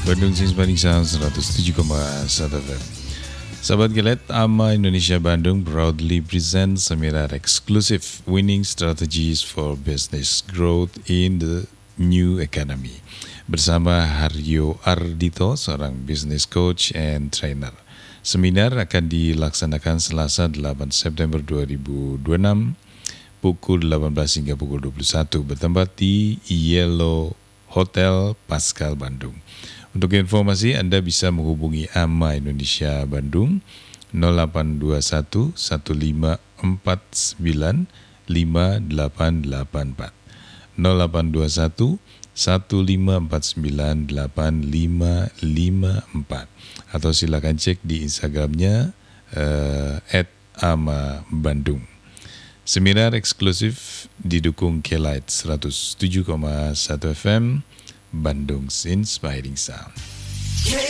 Bandung Inspiring Sound 107,1 FM. Sahabat Gelet, AMA Indonesia Bandung proudly present seminar exclusive Winning Strategies for Business Growth in the New Economy bersama Haryo Ardito, seorang business coach and trainer. Seminar akan dilaksanakan Selasa 8 September 2026 pukul 18 hingga pukul 21 bertempat di Yellow Hotel Pascal Bandung. Untuk informasi Anda bisa menghubungi AMA Indonesia Bandung 0821 1549 5884 0821 1549 8554 atau silakan cek di Instagramnya @ama_bandung. Seminar eksklusif didukung K-Light 107,1 FM Bandung Inspiring Sound.